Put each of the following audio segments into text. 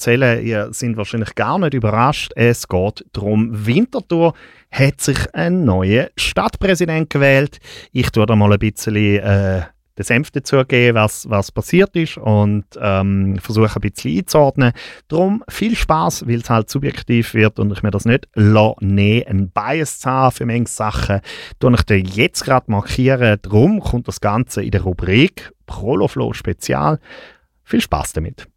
erzählen. Ihr seid wahrscheinlich gar nicht überrascht. Es geht darum, Winterthur hat sich einen neuen Stadtpräsident gewählt. Ich tue da mal ein bisschen den Senf dazugeben, was passiert ist und versuche ein bisschen einzuordnen. Darum viel Spaß, weil es halt subjektiv wird und ich mir das nicht nehmen, einen Bias zu haben für manche Sachen. Tue ich den jetzt gerade markieren. Darum kommt das Ganze in der Rubrik Proloflo Spezial. Viel Spaß damit.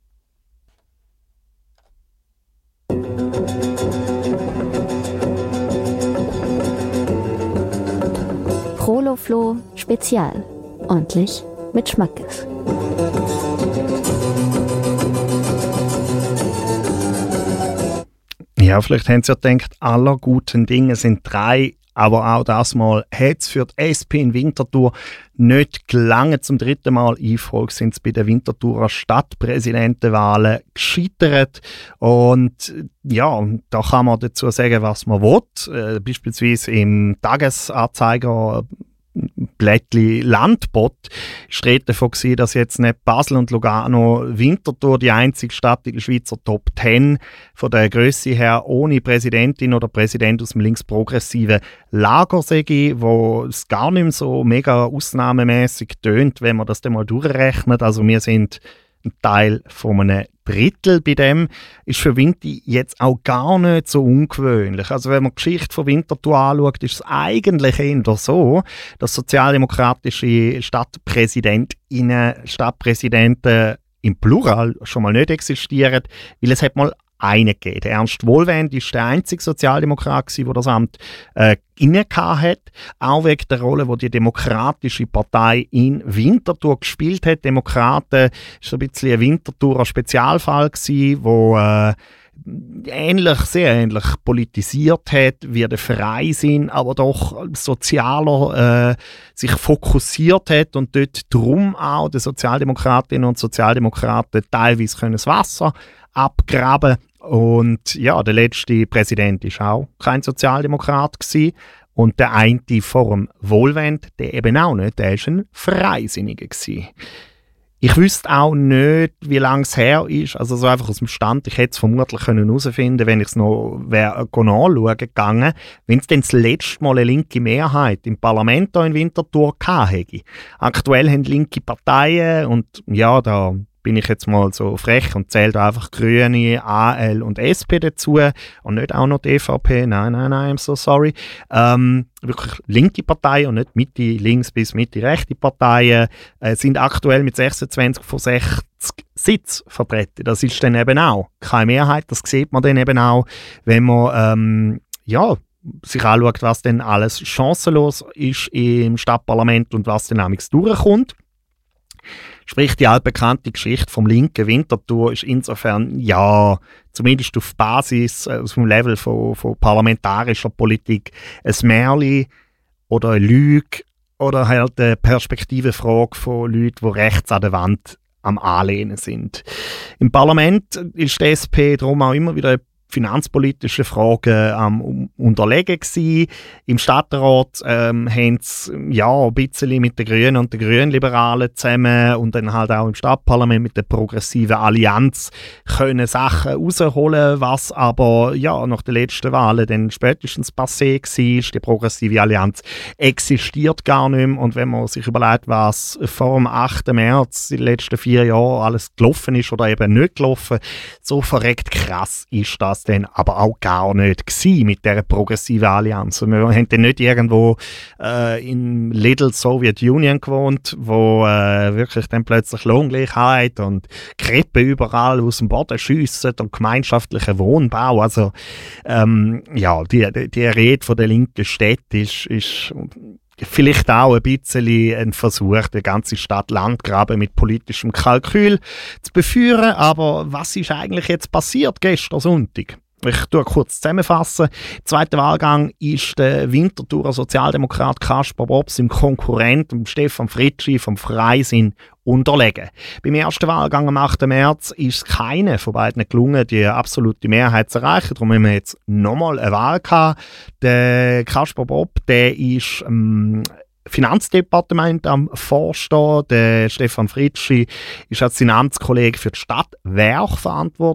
Proloflo Spezial. Ordentlich mit Schmackes. Ja, vielleicht haben Sie ja gedacht, aller guten Dinge sind drei, aber auch das Mal hat es für die SP in Winterthur nicht gelangen. Zum dritten Mal in Folge sind sie bei den Winterthurer Stadtpräsidentenwahlen gescheitert. Und ja, da kann man dazu sagen, was man will. Beispielsweise im Tagesanzeiger Blättli Landbot steht davon gewesen, dass jetzt nicht Basel und Lugano Winterthur die einzige Stadt in der Schweizer Top 10 von der Grösse her ohne Präsidentin oder Präsident aus dem linksprogressiven Lager sei, wo es gar nicht mehr so mega ausnahmemäßig tönt, wenn man das dann mal durchrechnet. Also wir sind ein Teil von einem Drittel bei dem, ist für Winti jetzt auch gar nicht so ungewöhnlich. Also wenn man die Geschichte von Winterthur anschaut, ist es eigentlich eher so, dass sozialdemokratische Stadtpräsidentinnen, Stadtpräsidenten im Plural schon mal nicht existieren, weil es hat mal einen gegeben. Der Ernst Wohlwend war der einzige Sozialdemokrat, der das Amt inne hat. Auch wegen der Rolle, die die Demokratische Partei in Winterthur gespielt hat. Demokraten war so ein bisschen ein Winterthurer Spezialfall, der sehr ähnlich politisiert hat wie der Freisinn, aber doch sozialer sich fokussiert hat und dort drum auch die Sozialdemokratinnen und Sozialdemokraten teilweise das Wasser abgraben. Und ja, der letzte Präsident war auch kein Sozialdemokrat gewesen. Und der eine vor dem Wohlwend, der eben auch nicht, der war ein Freisinniger gewesen. Ich wüsste auch nicht, wie lange es her ist, also so einfach aus dem Stand. Ich hätte es vermutlich herausfinden können, wenn ich es noch nachschauen gegangen, wenn es dann das letzte Mal eine linke Mehrheit im Parlament hier in Winterthur gehabt hätte. Aktuell haben linke Parteien und ja, da bin ich jetzt mal so frech und zähle da einfach Grüne, AL und SP dazu und nicht auch noch die EVP. Nein, I'm so sorry. Wirklich linke Parteien und nicht Mitte links bis Mitte rechte Parteien sind aktuell mit 26 von 60 Sitzen vertreten. Das ist dann eben auch keine Mehrheit. Das sieht man dann eben auch, wenn man sich anschaut, was denn alles chancenlos ist im Stadtparlament und was dann amigs durchkommt. Sprich, die altbekannte Geschichte vom linken Winterthur ist insofern, ja, zumindest auf Basis, auf dem Level von parlamentarischer Politik, ein Märchen oder eine Lüge oder halt eine Perspektivenfrage von Leuten, die rechts an der Wand am Anlehnen sind. Im Parlament ist die SP darum auch immer wieder finanzpolitische Fragen am unterlegen gewesen. Im Stadtrat haben sie ein bisschen mit den Grünen und den Grünliberalen zusammen und dann halt auch im Stadtparlament mit der progressiven Allianz können Sachen rausholen, was aber nach den letzten Wahlen dann spätestens passé war. Die progressive Allianz existiert gar nicht mehr und wenn man sich überlegt, was vor dem 8. März in den letzten 4 Jahren alles gelaufen ist oder eben nicht gelaufen, so verreckt krass ist das dann aber auch gar nicht gewesen mit dieser progressiven Allianz. Wir haben dann nicht irgendwo in Little Soviet Union gewohnt, wo wirklich dann plötzlich Lohngleichheit und Krippen überall aus dem Boden schiessen und gemeinschaftlicher Wohnbau. Also die Rede von der linken Städte ist vielleicht auch ein bisschen ein Versuch, die ganze Stadt Landgraben mit politischem Kalkül zu beführen. Aber was ist eigentlich jetzt passiert gestern Sonntag? Ich tue kurz zusammenfassen. Im zweiten Wahlgang ist der Winterthurer Sozialdemokrat Kaspar Bob seinem Konkurrenten Stefan Fritschi vom Freisinn unterlegen. Beim ersten Wahlgang am 8. März ist es keiner von beiden gelungen, die absolute Mehrheit zu erreichen. Darum haben wir jetzt nochmal eine Wahl gehabt. Der Kaspar Bob, der ist Finanzdepartement am Vorstehen. Der Stefan Fritschi ist als sein Amtskollege für die Stadtwerke verantwortlich